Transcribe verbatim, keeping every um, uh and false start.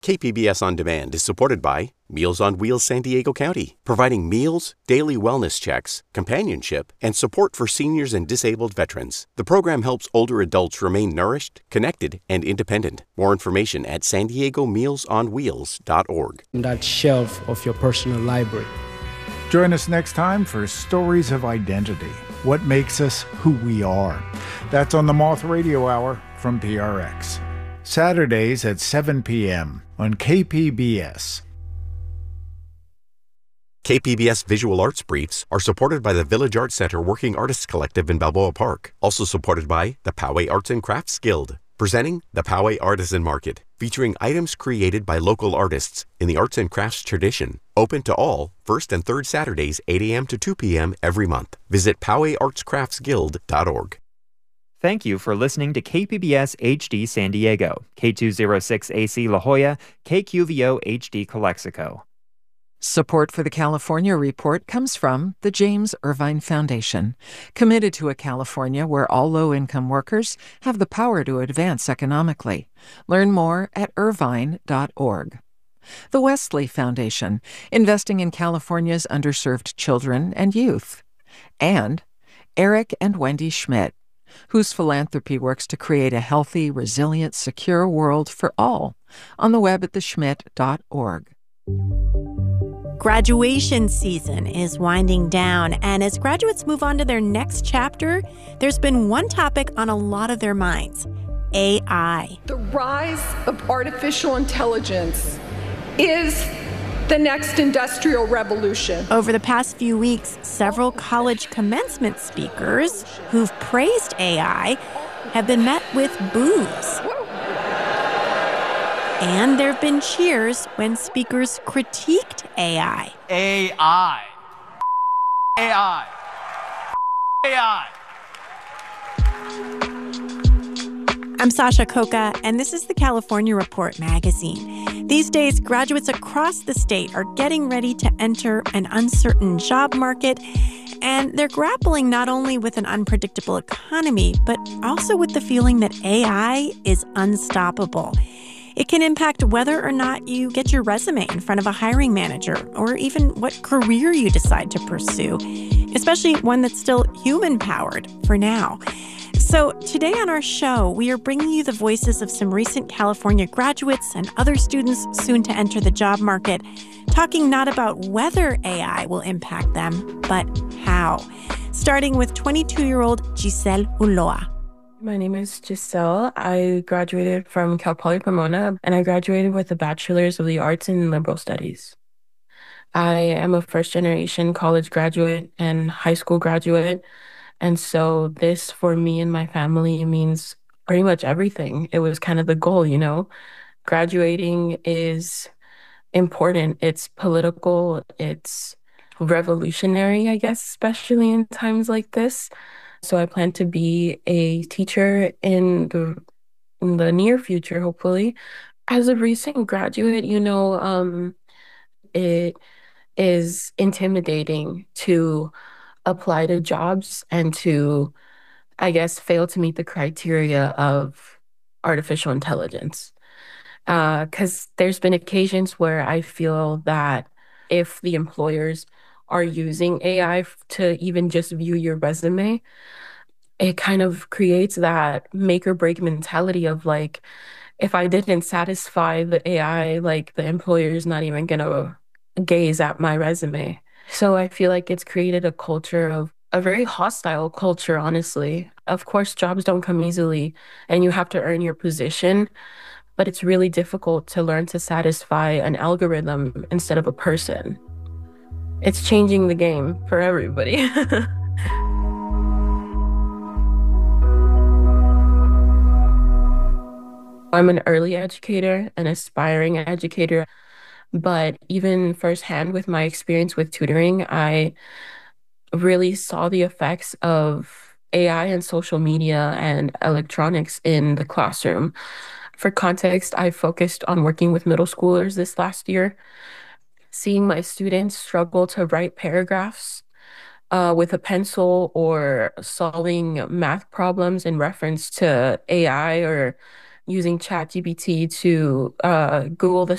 K P B S On Demand is supported by Meals on Wheels San Diego County, providing meals, daily wellness checks, companionship, and support for seniors and disabled veterans. The program helps older adults remain nourished, connected, and independent. More information at san diego meals on wheels dot org. That shelf of your personal library. Join us next time for Stories of Identity. What makes us who we are? That's on the Moth Radio Hour from P R X. Saturdays at seven p.m. on K P B S. K P B S Visual Arts Briefs are supported by the Village Arts Center Working Artists Collective in Balboa Park. Also supported by the Poway Arts and Crafts Guild. Presenting the Poway Artisan Market, featuring items created by local artists in the arts and crafts tradition. Open to all, first and third Saturdays, eight a.m. to two p.m. every month. Visit poway arts crafts guild dot org. Thank you for listening to K P B S H D San Diego, K two oh six A C La Jolla, K Q V O H D Calexico. Support for the California Report comes from the James Irvine Foundation, committed to a California where all low-income workers have the power to advance economically. Learn more at irvine dot org. The Wesley Foundation, investing in California's underserved children and youth. And Eric and Wendy Schmidt, whose philanthropy works to create a healthy, resilient, secure world for all, on the web at the schmidt dot org. Graduation season is winding down, and as graduates move on to their next chapter, there's been one topic on a lot of their minds: A I. The rise of artificial intelligence is the next industrial revolution. Over the past few weeks, several college commencement speakers who've praised A I have been met with boos. And there have been cheers when speakers critiqued A I. A I. A I. A I. I'm Sasha Khokha, and this is the California Report magazine. These days, graduates across the state are getting ready to enter an uncertain job market, and they're grappling not only with an unpredictable economy, but also with the feeling that A I is unstoppable. It can impact whether or not you get your resume in front of a hiring manager, or even what career you decide to pursue, especially one that's still human-powered for now. So today on our show, we are bringing you the voices of some recent California graduates and other students soon to enter the job market, talking not about whether A I will impact them, but how. Starting with twenty-two-year-old Giselle Ulloa. My name is Giselle. I graduated from Cal Poly Pomona, and I graduated with a Bachelor's of the Arts in Liberal Studies. I am a first-generation college graduate and high school graduate, and so this, for me and my family, means pretty much everything. It was kind of the goal, you know? Graduating is important. It's political. It's revolutionary, I guess, especially in times like this. So I plan to be a teacher in the in the near future, hopefully. As a recent graduate, you know, um, it is intimidating to apply to jobs and to, I guess, fail to meet the criteria of artificial intelligence. Because uh, there's been occasions where I feel that if the employers are using A I to even just view your resume, it kind of creates that make or break mentality of like, if I didn't satisfy the A I, like the employer is not even going to gaze at my resume. So I feel like it's created a culture of a very hostile culture, honestly. Of course, jobs don't come easily and you have to earn your position, but it's really difficult to learn to satisfy an algorithm instead of a person. It's changing the game for everybody. I'm an early educator, an aspiring educator, but even firsthand with my experience with tutoring, I really saw the effects of A I and social media and electronics in the classroom. For context, I focused on working with middle schoolers this last year, seeing my students struggle to write paragraphs uh, with a pencil or solving math problems in reference to A I or using ChatGPT to uh, Google the